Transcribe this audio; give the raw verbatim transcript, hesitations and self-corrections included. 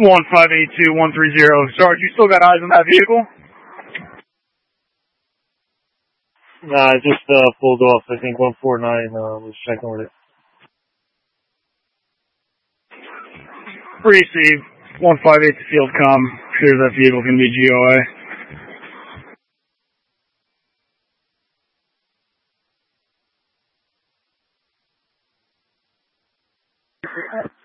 one five eight two one three zero. Sarge, you still got eyes on that vehicle? Nah, I just uh, pulled off. I think one four nine uh, was checking with it. Receive. one five eight to field com. Sure that vehicle's going to be G O A.